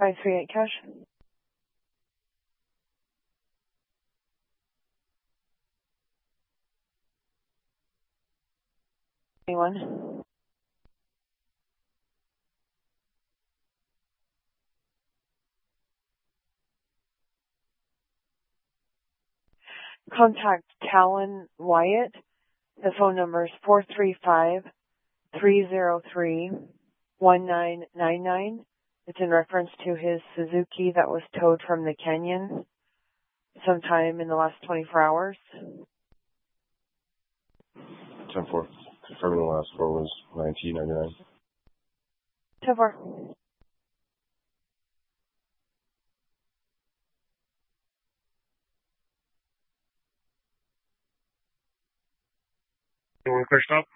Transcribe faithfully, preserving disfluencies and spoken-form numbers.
five three eight cash. Anyone? Contact Talon Wyatt. The phone number is four three five, three zero three, one nine nine nine. It's in reference to his Suzuki that was towed from the canyon sometime in the last twenty-four hours. ten four. Confirming the last four was nineteen ninety-nine. ten four. You want to clear stop?